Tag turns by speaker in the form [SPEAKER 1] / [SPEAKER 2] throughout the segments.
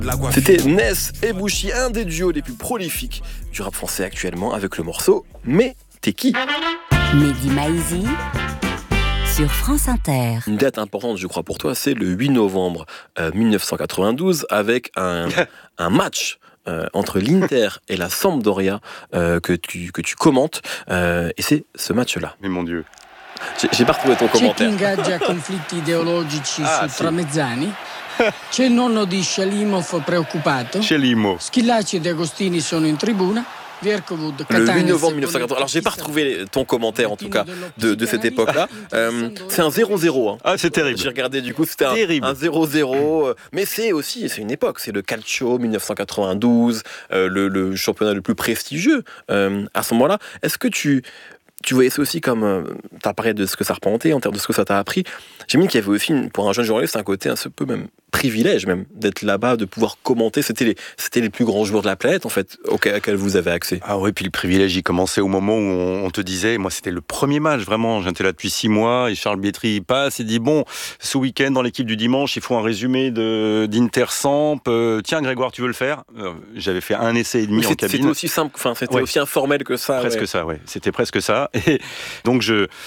[SPEAKER 1] C'était Ness et Bouchy, un des duos les plus prolifiques du rap français actuellement, avec le morceau Mais t'es qui ?
[SPEAKER 2] Mehdi Maizi sur France Inter.
[SPEAKER 1] Une date importante, je crois, pour toi, c'est le 8 novembre 1992, avec un match entre l'Inter et la Sampdoria que tu commentes, et c'est ce match-là.
[SPEAKER 3] Mais mon Dieu.
[SPEAKER 1] J'ai pas retrouvé ton
[SPEAKER 4] C'è chi
[SPEAKER 1] commentaire.
[SPEAKER 4] ingaggia conflitti ideologici su
[SPEAKER 3] sì.
[SPEAKER 4] Tramezzani. C'è il nonno di Shalimov preoccupato.
[SPEAKER 3] Chelimo.
[SPEAKER 4] Schillaci e De Agostini sono in tribuna. Verkovud,
[SPEAKER 1] Le 8
[SPEAKER 4] Catania,
[SPEAKER 1] novembre 1980. Alors, j'ai pas retrouvé ton commentaire, en tout cas, de cette époque-là. C'est un 0-0. Hein.
[SPEAKER 3] Ah, c'est terrible.
[SPEAKER 1] J'ai regardé, du coup, c'était un 0-0. Mais c'est une époque. C'est le Calcio 1992, le championnat le plus prestigieux à ce moment-là. Est-ce que tu voyais ça aussi comme... tu as parlé de ce que ça représentait, en termes de ce que ça t'a appris. J'imagine qu'il y avait aussi, pour un jeune journaliste, un côté un peu même privilège même d'être là-bas, de pouvoir commenter. C'était les plus grands joueurs de la planète, en fait, auxquels vous avez accès.
[SPEAKER 3] Ah oui, puis le privilège, il commençait au moment où on te disait, moi c'était le premier match, vraiment, j'étais là depuis 6 mois, et Charles Bietri il passe et dit, bon, ce week-end, dans l'équipe du dimanche, il faut un résumé d'Inter Samp, tiens Grégoire, tu veux le faire ? J'avais fait un essai et demi en cabine.
[SPEAKER 1] C'était aussi simple, c'était aussi informel que ça.
[SPEAKER 3] Presque ça, ouais. C'était presque ça. Et donc,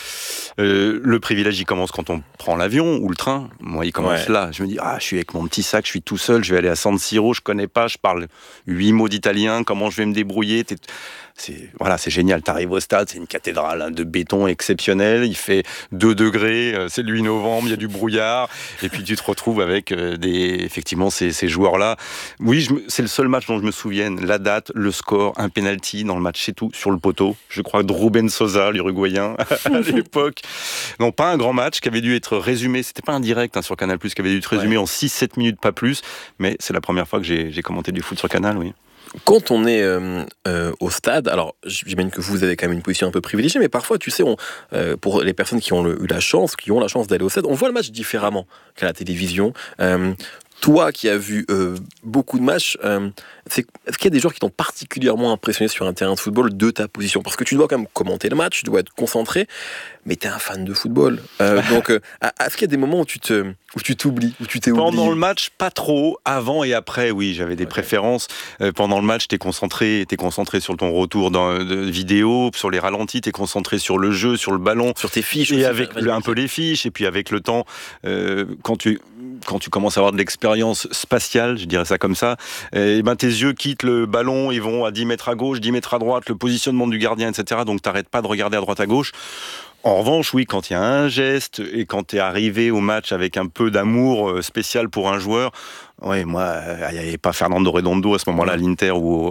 [SPEAKER 3] le privilège, il commence quand on prend l'avion ou le train. Moi, il commence là. Je me dis, je suis avec mon petit sac, je suis tout seul, je vais aller à San Siro, je connais pas, je parle 8 mots d'italien, comment je vais me débrouiller ? C'est génial. T'arrives au stade, c'est une cathédrale de béton exceptionnelle. Il fait 2 degrés, c'est le 8 novembre, il y a du brouillard. Et puis tu te retrouves avec effectivement ces joueurs-là. Oui, c'est le seul match dont je me souvienne. La date, le score, un penalty dans le match, c'est tout, sur le poteau. Je crois de Ruben Sosa, l'Uruguayen, à l'époque. Non, pas un grand match qui avait dû être résumé. C'était pas un direct sur Canal+, qui avait dû être résumé en 6-7 minutes, pas plus. Mais c'est la première fois que j'ai commenté du foot sur Canal, oui.
[SPEAKER 1] Quand on est au stade, alors j'imagine que vous avez quand même une position un peu privilégiée, mais parfois, tu sais, pour les personnes qui ont eu la chance d'aller au stade, on voit le match différemment qu'à la télévision. Toi qui as vu beaucoup de matchs, est-ce qu'il y a des joueurs qui t'ont particulièrement impressionné sur un terrain de football de ta position ? Parce que tu dois quand même commenter le match, tu dois être concentré, mais tu es un fan de football. Donc, est-ce qu'il y a des moments où tu t'oublies, où tu t'es oublié ?
[SPEAKER 3] Pendant le match, pas trop. Avant et après, oui, j'avais des préférences. Pendant le match, t'es concentré sur ton retour de vidéo, sur les ralentis, t'es concentré sur le jeu, sur le ballon.
[SPEAKER 1] Sur tes fiches.
[SPEAKER 3] Et
[SPEAKER 1] aussi,
[SPEAKER 3] avec un peu les fiches, et puis avec le temps, quand tu commences à avoir de l'expérience spatiale, je dirais ça comme ça, et ben tes yeux quittent le ballon, ils vont à 10 mètres à gauche, 10 mètres à droite, le positionnement du gardien, etc. Donc t'arrêtes pas de regarder à droite à gauche. En revanche, oui, quand il y a un geste et quand tu es arrivé au match avec un peu d'amour spécial pour un joueur, oui, moi, il n'y avait pas Fernando Redondo à ce moment-là à l'Inter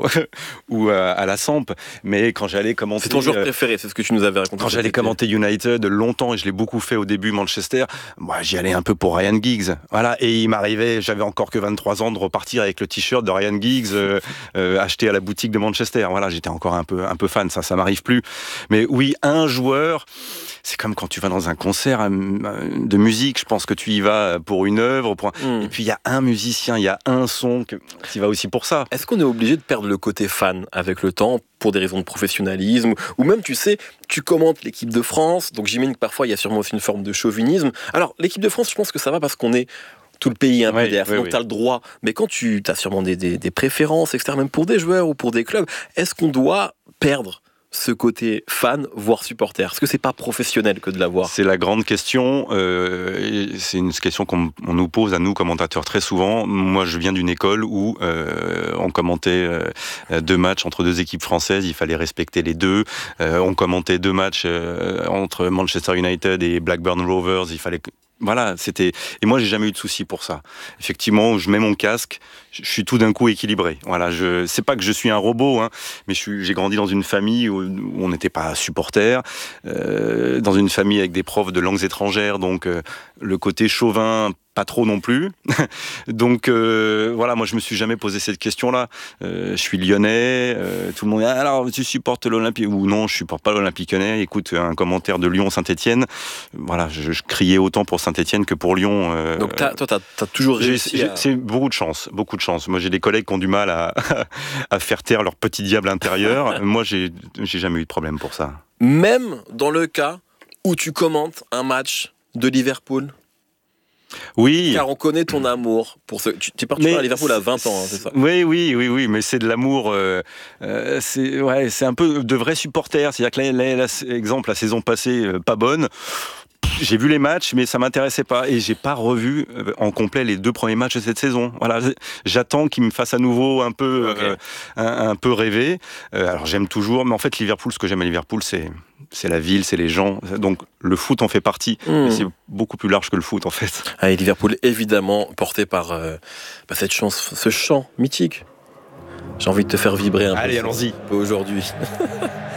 [SPEAKER 3] ou à la Samp, mais quand j'allais commenter...
[SPEAKER 1] C'est ton joueur préféré, c'est ce que tu nous avais raconté.
[SPEAKER 3] Quand j'allais commenter United longtemps, et je l'ai beaucoup fait au début, Manchester, moi j'y allais un peu pour Ryan Giggs. Voilà, et il m'arrivait, j'avais encore que 23 ans, de repartir avec le t-shirt de Ryan Giggs acheté à la boutique de Manchester. Voilà, j'étais encore un peu fan, ça m'arrive plus. Mais oui, un joueur... C'est comme quand tu vas dans un concert de musique, je pense que tu y vas pour une œuvre, et puis il y a un musicien, il y a un son qui va aussi pour ça.
[SPEAKER 1] Est-ce qu'on est obligé de perdre le côté fan avec le temps pour des raisons de professionnalisme, ou même, tu sais, tu commentes l'équipe de France, donc j'imagine que parfois il y a sûrement aussi une forme de chauvinisme. Alors, l'équipe de France, je pense que ça va parce qu'on est tout le pays un peu derrière, donc tu as le droit. Mais quand tu as sûrement des préférences, etc., même pour des joueurs ou pour des clubs, est-ce qu'on doit perdre ce côté fan, voire supporter ? Est-ce que c'est pas professionnel que de l'avoir ?
[SPEAKER 3] C'est la grande question. C'est une question qu'on nous pose à nous, commentateurs, très souvent. Moi, je viens d'une école où on commentait 2 matchs entre 2 équipes françaises. Il fallait respecter les deux. On commentait 2 matchs entre Manchester United et Blackburn Rovers. Il fallait... Voilà, c'était... Et moi, j'ai jamais eu de souci pour ça. Effectivement, je mets mon casque, je suis tout d'un coup équilibré. Voilà, c'est pas que je suis un robot, mais j'ai grandi dans une famille où on n'était pas supporters, dans une famille avec des profs de langues étrangères, donc le côté chauvin, pas trop non plus. Donc voilà, moi je me suis jamais posé cette question-là. Je suis lyonnais, tout le monde dit alors tu supportes l'Olympique ou non, je supporte pas l'Olympique lyonnais. Écoute un commentaire de Lyon Saint-Étienne. Voilà, je criais autant pour Saint-Étienne que pour Lyon.
[SPEAKER 1] Donc toi t'as toujours réussi.
[SPEAKER 3] C'est beaucoup de chance. Moi j'ai des collègues qui ont du mal à faire taire leur petit diable intérieur. Moi j'ai jamais eu de problème pour ça.
[SPEAKER 1] Même dans le cas où tu commentes un match de Liverpool.
[SPEAKER 3] Oui.
[SPEAKER 1] Car on connaît ton amour pour ce. Tu es parti à Liverpool à 20 ans, hein, c'est ça?
[SPEAKER 3] Oui, mais c'est de l'amour. C'est un peu de vrais supporters. C'est-à-dire que exemple, la saison passée, pas bonne. J'ai vu les matchs, mais ça m'intéressait pas. Et j'ai pas revu en complet les 2 premiers matchs de cette saison. Voilà, j'attends qu'ils me fassent à nouveau un peu rêver. Alors j'aime toujours, mais en fait Liverpool, ce que j'aime à Liverpool, c'est la ville, c'est les gens. Donc le foot en fait partie, mais c'est beaucoup plus large que le foot en fait.
[SPEAKER 1] Et Liverpool, évidemment, porté par cette chance, ce chant mythique. J'ai envie de te faire vibrer un peu.
[SPEAKER 3] Allez, allons-y.
[SPEAKER 1] Aujourd'hui.